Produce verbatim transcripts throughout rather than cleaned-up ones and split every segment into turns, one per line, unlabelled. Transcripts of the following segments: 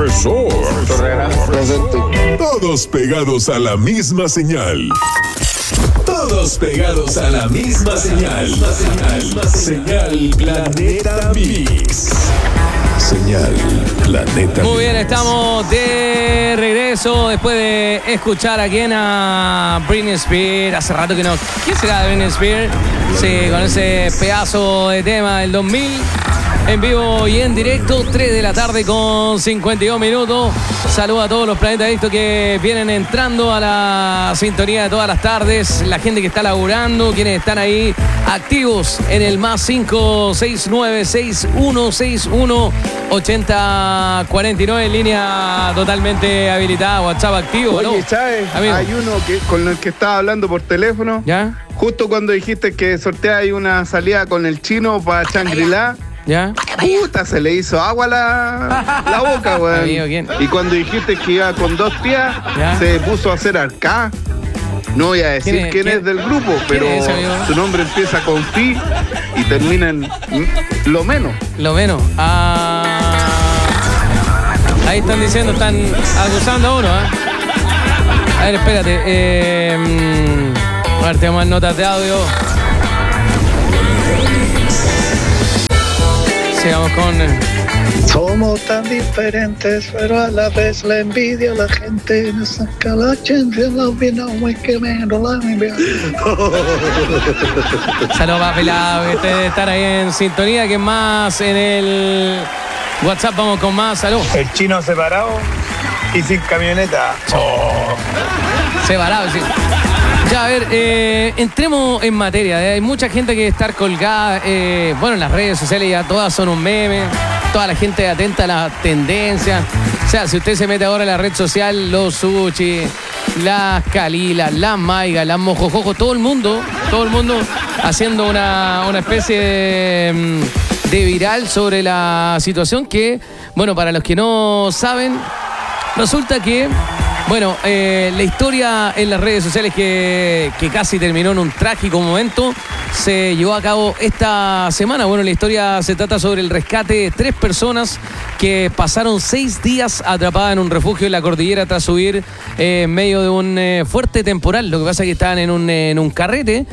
profesor. Todos pegados a la misma señal. Todos pegados a la misma señal. Señal, señal Planeta Mix. Señal Planeta.
Muy bien, estamos de regreso después de escuchar aquí en a Britney Spears. Hace rato que no. ¿Quién será Britney Spears? Sí, con ese pedazo de tema del dos mil. En vivo y en directo, tres de la tarde con cincuenta y dos minutos. Saludos a todos los Planeta Adictos que vienen entrando a la sintonía de todas las tardes. La gente que está laburando, quienes están ahí activos en el más cinco seis nueve seis uno seis uno ocho cero cuatro nueve, en línea totalmente habilitada, WhatsApp activo.
Oye,
¿no?
¿sabes?
Amigo.
Hay uno que, con el que estaba hablando por teléfono.
¿Ya?
Justo cuando dijiste que sorteaba una salida con el chino para Shangri-La.
¿Ya?
Puta, se le hizo agua la, la boca, weón.
Amigo, ¿quién?
Y cuando dijiste que iba con dos pies,
¿Ya?
se puso a hacer arcá. No voy a decir
¿Quién es-
quién,
quién-
es del grupo,
quién
pero
es ese, amigo?
su nombre empieza con Pi y termina en mm, lo menos.
Lo menos. Ah, ahí están diciendo, están acusando a uno, ¿eh? A ver, espérate. Eh, mm, a ver, tenemos más notas de audio. Sigamos con... eh,
Somos tan diferentes, pero a la vez la envidia a la gente nos saca la chance, la vida muy que me rola mi vida.
Saludos para pelado, que ustedes están ahí en sintonía, que más en el WhatsApp vamos con más. Salud.
El chino separado y sin camioneta.
Separado, sí. Ya, a ver, eh, entremos en materia. ¿eh? Hay mucha gente que está colgada, eh, bueno, en las redes sociales ya todas son un meme, toda la gente atenta a las tendencias. O sea, si usted se mete ahora en la red social, los sushi, las calilas, las maigas, las mojojojos, todo el mundo, todo el mundo haciendo una, una especie de, de viral sobre la situación que, bueno, para los que no saben, resulta que... Bueno, eh, la historia en las redes sociales que, que casi terminó en un trágico momento se llevó a cabo esta semana. Bueno, la historia se trata sobre el rescate de tres personas que pasaron seis días atrapadas en un refugio en la cordillera tras subir eh, en medio de un eh, fuerte temporal. Lo que pasa es que estaban en un, en un carrete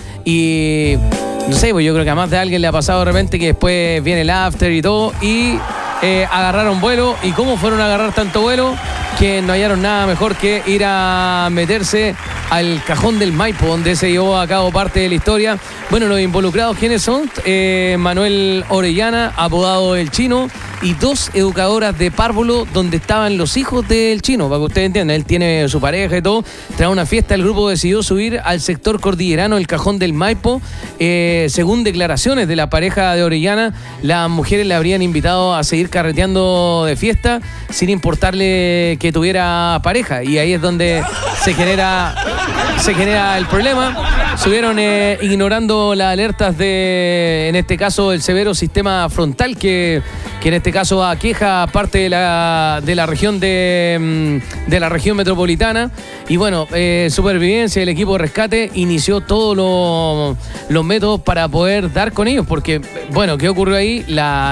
y no sé, pues yo creo que a más de alguien le ha pasado de repente que después viene el after y todo y eh, agarraron vuelo. ¿Y cómo fueron a agarrar tanto vuelo? Que no hallaron nada mejor que ir a meterse al cajón del Maipo, donde se llevó a cabo parte de la historia. Bueno, los involucrados, ¿quiénes son? Eh, Manuel Orellana, apodado El Chino, y dos educadoras de párvulo donde estaban los hijos del Chino, para que ustedes entiendan. Él tiene su pareja y todo. Tras una fiesta, el grupo decidió subir al sector cordillerano del cajón del Maipo. Eh, según declaraciones de la pareja de Orellana, las mujeres le habrían invitado a seguir carreteando de fiesta sin importarle que tuviera pareja. Y ahí es donde se genera, se genera el problema. Subieron eh, ignorando las alertas de, en este caso, el severo sistema frontal que, que en este caso aqueja parte de la, de la región de, de la región metropolitana. Y bueno, eh, supervivencia, el equipo de rescate inició todos los, los métodos para poder dar con ellos, porque, bueno, ¿qué ocurrió ahí?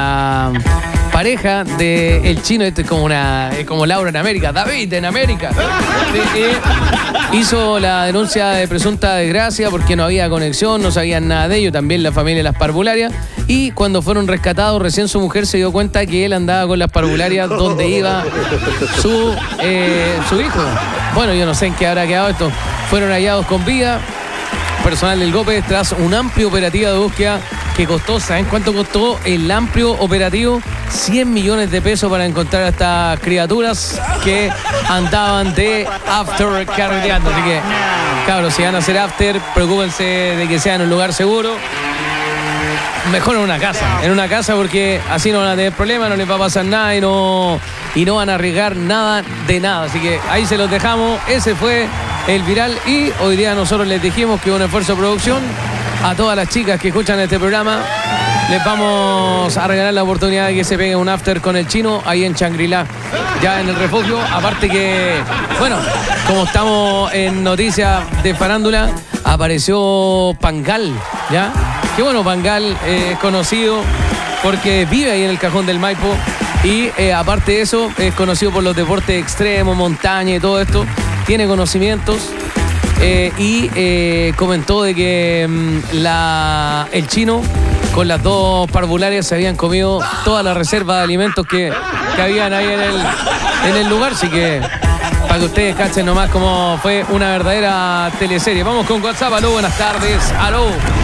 La pareja de El Chino, este es como una es como Laura en América, David en América, de, eh, hizo la denuncia de presunta desgracia porque no había conexión, no sabían nada de ello, también la familia de las parvularias, y cuando fueron rescatados recién su mujer se dio cuenta que él andaba con las parvularias donde iba su, eh, su hijo. Bueno, yo no sé en qué habrá quedado esto. Fueron hallados con vida. Personal del GOPE tras un amplio operativo de búsqueda que costó, ¿saben cuánto costó el amplio operativo? cien millones de pesos para encontrar a estas criaturas que andaban de after carreteando. Así que, cabros, si van a hacer after, preocúpense de que sea en un lugar seguro. Mejor en una casa, en una casa porque así no van a tener problemas, no les va a pasar nada y no, y no van a arriesgar nada de nada. Así que ahí se los dejamos, ese fue el viral y hoy día nosotros les dijimos que un esfuerzo de producción a todas las chicas que escuchan este programa les vamos a regalar la oportunidad de que se pegue un after con El Chino ahí en Shangri-La, ya en el refugio. Aparte que, bueno, como estamos en noticias de farándula, apareció Pangal, ¿ya? Que bueno, Pangal eh, es conocido porque vive ahí en el cajón del Maipo Y eh, aparte de eso, es conocido por los deportes extremos, montaña y todo esto. Tiene conocimientos. Eh, y eh, comentó de que mm, la, el chino con las dos parvularias se habían comido toda la reserva de alimentos que, que habían ahí en el, en el lugar. Así que para que ustedes cachen nomás cómo fue una verdadera teleserie. Vamos con WhatsApp. Aló, buenas tardes. Aló.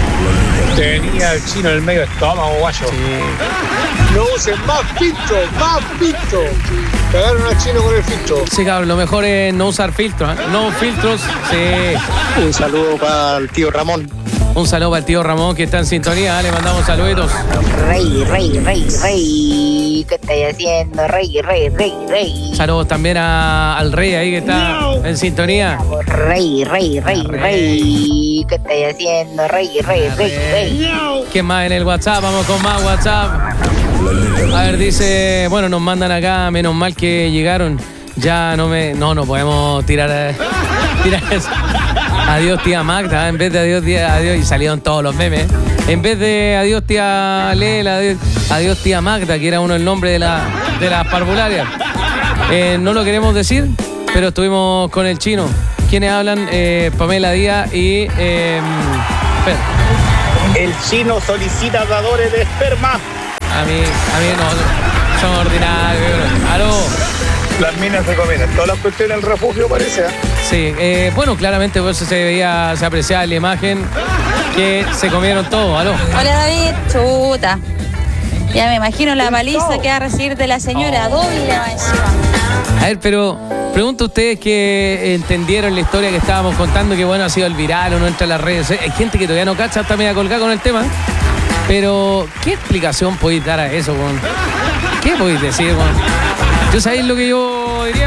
Tenía el chino en el medio del estómago, guayo.
Sí.
No usen más filtro, más filtro. Cagaron al chino con el filtro.
Sí, cabrón, lo mejor es no usar filtros, ¿eh? No filtros, sí.
Un saludo para el tío Ramón.
Un saludo para el tío Ramón que está en sintonía, le mandamos saluditos.
Rey, rey, rey, rey, ¿qué estáis haciendo? Rey, rey, rey, rey.
Saludos también a, al rey ahí que está no. en sintonía.
Rey, rey, rey, rey, rey, ¿qué estáis haciendo? Rey, rey, rey, rey. No.
¿Quién más en el WhatsApp? Vamos con más WhatsApp. A ver, dice, bueno, nos mandan acá, menos mal que llegaron. Ya no me, no, no podemos tirar, tirar eso. Adiós tía Magda, en vez de adiós tía, adiós, y salieron todos los memes. En vez de adiós tía Lela, adiós, adiós tía Magda, que era uno el nombre de la de las parvularias. Eh, no lo queremos decir, pero estuvimos con el chino. ¿Quiénes hablan? Eh, Pamela Díaz y eh, espera.
El chino solicita dadores de esperma.
A mí, a mí no, son ordinarios. Aló.
Las minas se comen todas las cuestiones del refugio, parece. ¿eh?
Sí, eh, bueno, claramente por eso se veía, se apreciaba en la imagen que se comieron todo. Aló.
Hola David, chuta. Ya me imagino la paliza que va a recibir de la señora
oh.
doble encima.
A ver, pero pregunto a ustedes que entendieron la historia que estábamos contando, que bueno, ha sido el viral o no entra en las redes. Hay gente que todavía no cacha, está media colgada con el tema. Pero, ¿qué explicación podéis dar a eso, Juan? ¿Qué podéis decir, Juan? ¿Tú sabéis lo que yo diría?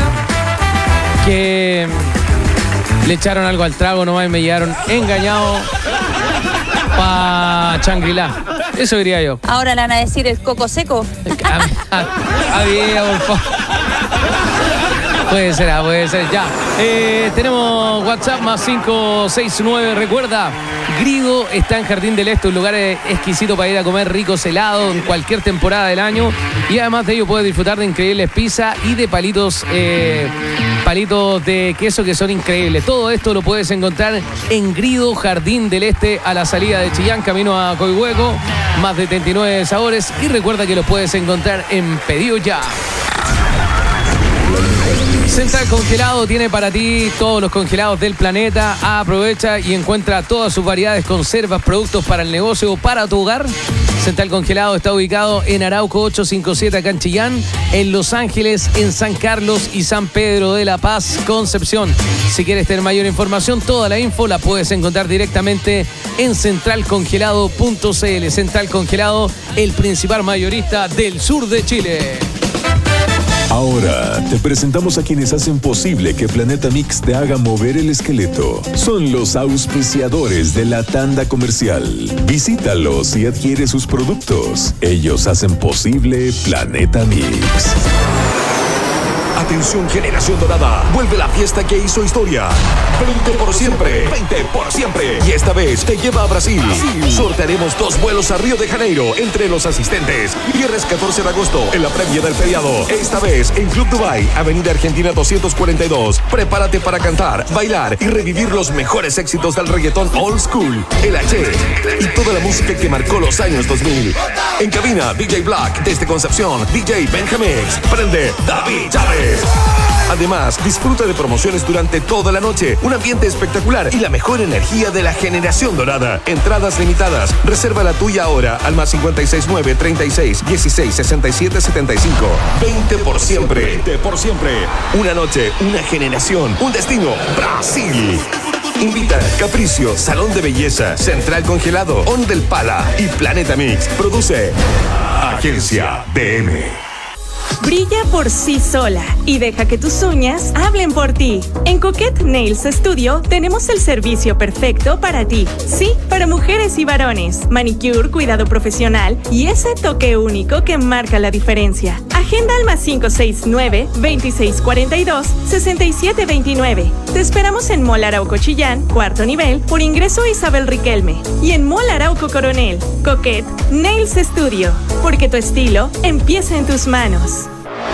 Que le echaron algo al trago nomás y me llegaron engañado pa' Shangri-La. Eso diría yo.
Ahora le van a decir el coco seco.
Había, por favor. Puede ser, puede ser, ya. Eh, tenemos WhatsApp más cinco seis nueve. Recuerda, Grido está en Jardín del Este, un lugar exquisito para ir a comer ricos helados en cualquier temporada del año. Y además de ello puedes disfrutar de increíbles pizzas y de palitos, eh, palitos de queso que son increíbles. Todo esto lo puedes encontrar en Grido, Jardín del Este, a la salida de Chillán, camino a Coihueco. Más de treinta y nueve sabores. Y recuerda que los puedes encontrar en Pedido Ya. Central Congelado tiene para ti todos los congelados del planeta. Aprovecha y encuentra todas sus variedades, conservas, productos para el negocio o para tu hogar. Central Congelado está ubicado en Arauco ochocientos cincuenta y siete acá en Chillán, en Los Ángeles, en San Carlos y San Pedro de la Paz, Concepción. Si quieres tener mayor información, toda la info la puedes encontrar directamente en central congelado punto c l. Central Congelado, el principal mayorista del sur de Chile.
Ahora te presentamos a quienes hacen posible que Planeta Mix te haga mover el esqueleto. Son los auspiciadores de la tanda comercial. Visítalos y adquiere sus productos. Ellos hacen posible Planeta Mix.
Atención generación dorada, vuelve la fiesta que hizo historia. veinte por siempre, veinte por siempre. Y esta vez te lleva a Brasil. Sí. Sortearemos dos vuelos a Río de Janeiro entre los asistentes. Viernes catorce de agosto en la previa del feriado. Esta vez en Club Dubai, Avenida Argentina doscientos cuarenta y dos. Prepárate para cantar, bailar y revivir los mejores éxitos del reggaetón old school, el H y toda la música que marcó los años dos mil. En cabina, D J Black desde Concepción, D J Benjamix, prende David Chávez. Además, disfruta de promociones durante toda la noche, un ambiente espectacular y la mejor energía de la generación dorada. Entradas limitadas. Reserva la tuya ahora al más cincuenta y seis nueve, treinta y seis, dieciséis, sesenta y siete, setenta y cinco. veinte por siempre. veinte por siempre. Una noche, una generación, un destino, Brasil. Invita Capricio, Salón de Belleza, Central Congelado, On del Pala y Planeta Mix. Produce Agencia D M.
Brilla por sí sola y deja que tus uñas hablen por ti. En Coquette Nails Studio tenemos el servicio perfecto para ti. Sí, para mujeres y varones. Manicure, cuidado profesional y ese toque único que marca la diferencia. Agenda al más cinco seis nueve, veintiséis cuarenta y dos, sesenta y siete veintinueve. Te esperamos en Mall Arauco Chillán, cuarto nivel, por ingreso Isabel Riquelme. Y en Mall Arauco Coronel, Coquette Nails Studio. Porque tu estilo empieza en tus manos.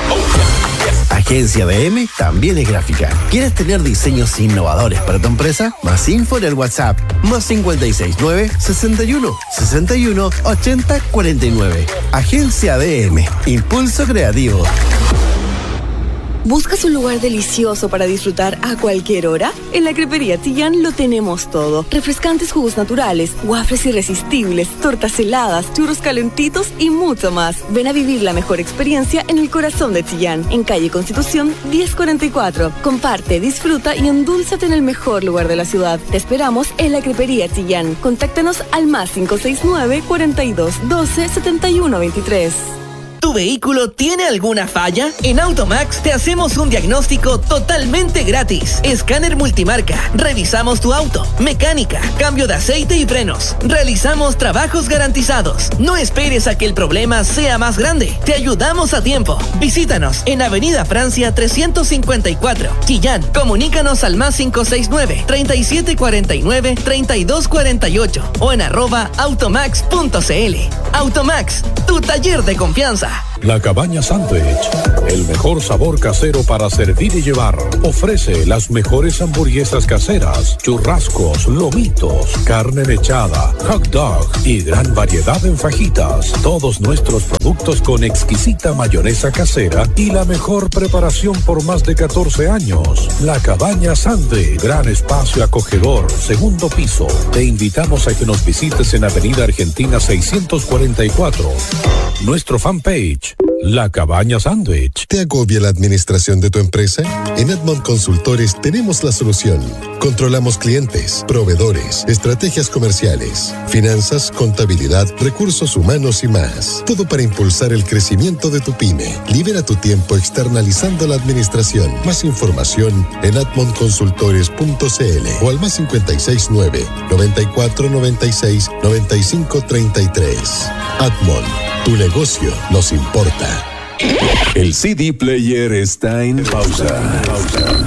Agencia B M también es gráfica. ¿Quieres tener diseños innovadores para tu empresa? Más info en el WhatsApp. Más cinco seis nueve, sesenta y uno, sesenta y uno, ochenta, cuarenta y nueve. Agencia B M. Impulso creativo.
¿Buscas un lugar delicioso para disfrutar a cualquier hora? En la Crepería Chillán lo tenemos todo. Refrescantes jugos naturales, waffles irresistibles, tortas heladas, churros calentitos y mucho más. Ven a vivir la mejor experiencia en el corazón de Chillán, en calle Constitución diez cuarenta y cuatro. Comparte, disfruta y endúlzate en el mejor lugar de la ciudad. Te esperamos en la Crepería Chillán. Contáctanos al más cinco seis nueve, cuarenta y dos, doce, setenta y uno veintitrés.
¿Tu vehículo tiene alguna falla? En Automax te hacemos un diagnóstico totalmente gratis. Escáner multimarca. Revisamos tu auto. Mecánica. Cambio de aceite y frenos. Realizamos trabajos garantizados. No esperes a que el problema sea más grande. Te ayudamos a tiempo. Visítanos en Avenida Francia trescientos cincuenta y cuatro. Chillán. Comunícanos al más cinco seis nueve, treinta y siete cuarenta y nueve, treinta y dos cuarenta y ocho o en arroba automax punto cl. Automax, tu taller de confianza.
La Cabaña Sandwich, el mejor sabor casero para servir y llevar. Ofrece las mejores hamburguesas caseras, churrascos, lomitos, carne mechada, hot dog y gran variedad en fajitas. Todos nuestros productos con exquisita mayonesa casera y la mejor preparación por más de catorce años. La Cabaña Sandwich, gran espacio acogedor, segundo piso. Te invitamos a que nos visites en Avenida Argentina seiscientos cuarenta y cuatro. Nuestro fanpage, La Cabaña Sandwich.
¿Te agobia la administración de tu empresa? En Admont Consultores tenemos la solución. Controlamos clientes, proveedores, estrategias comerciales, finanzas, contabilidad, recursos humanos y más. Todo para impulsar el crecimiento de tu pyme. Libera tu tiempo externalizando la administración. Más información en admont consultores punto cl o al más cinco seis nueve, noventa y cuatro, noventa y seis, noventa y cinco, treinta y tres. Admont, tu negocio nos importa.
El C D player está en pausa. pausa.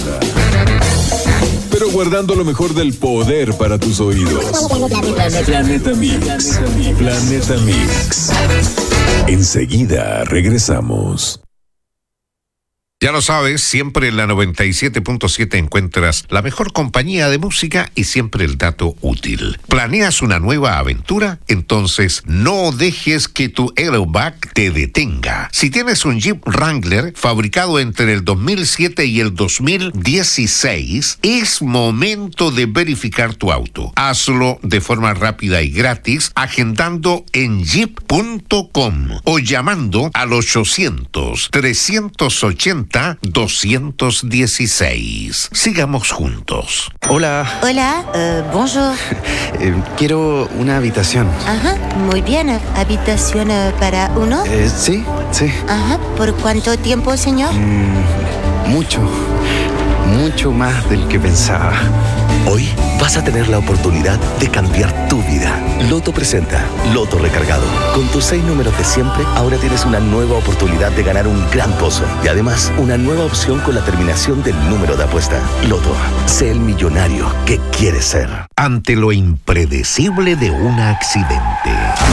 Pero guardando lo mejor del poder para tus oídos. Planeta Mix. Planeta Mix. Enseguida regresamos.
Ya lo sabes, siempre en la noventa y siete punto siete encuentras la mejor compañía de música y siempre el dato útil. ¿Planeas una nueva aventura? Entonces no dejes que tu airbag te detenga. Si tienes un Jeep Wrangler fabricado entre el dos mil siete y el dos mil dieciséis, es momento de verificar tu auto. Hazlo de forma rápida y gratis agendando en jeep punto com o llamando al ochocientos, trescientos ochenta, doscientos dieciséis. Sigamos juntos.
Hola.
Hola, uh, bonjour.
Eh, quiero una habitación.
Ajá, muy bien. ¿Habitación uh, para uno?
Eh, sí, sí.
Ajá, ¿por cuánto tiempo, señor?
Mm, mucho, mucho más del que pensaba.
Hoy vas a tener la oportunidad de cambiar tu vida. Loto presenta Loto Recargado. Con tus seis números de siempre, ahora tienes una nueva oportunidad de ganar un gran pozo. Y además, una nueva opción con la terminación del número de apuesta. Loto, sé el millonario que quieres ser.
Ante lo impredecible de un accidente,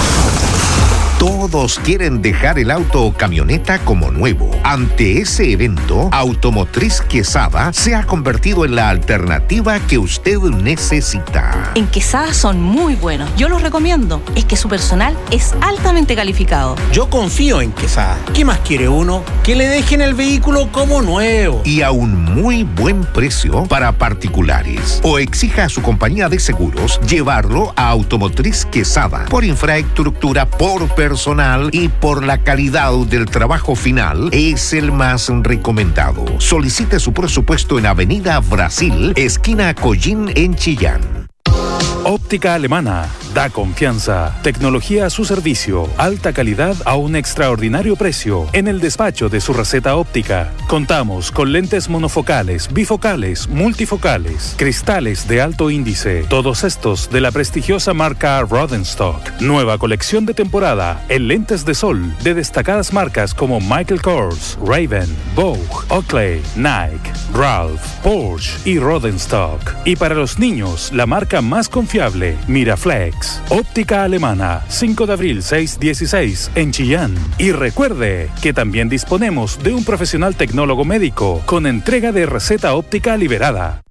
todos quieren dejar el auto o camioneta como nuevo. Ante ese evento, Automotriz Quesada se ha convertido en la alternativa que usted necesita.
En Quesada son muy buenos. Yo los recomiendo. Es que su personal es altamente calificado.
Yo confío en Quesada. ¿Qué más quiere uno? Que le dejen el vehículo como nuevo.
Y a un muy buen precio para particulares. O exija a su compañía de seguros llevarlo a Automotriz Quesada por infraestructura, por personal y por la calidad del trabajo final, es el más recomendado. Solicite su presupuesto en Avenida Brasil, esquina Collín en Chillán.
Óptica Alemana. Da confianza. Tecnología a su servicio. Alta calidad a un extraordinario precio. En el despacho de su receta óptica. Contamos con lentes monofocales, bifocales, multifocales, cristales de alto índice. Todos estos de la prestigiosa marca Rodenstock. Nueva colección de temporada en lentes de sol de destacadas marcas como Michael Kors, Raven, Vogue, Oakley, Nike, Ralph, Porsche y Rodenstock. Y para los niños, la marca más confiable, Miraflex. Óptica Alemana, cinco de abril seiscientos dieciséis en Chillán. Y recuerde que también disponemos de un profesional tecnólogo médico con entrega de receta óptica liberada.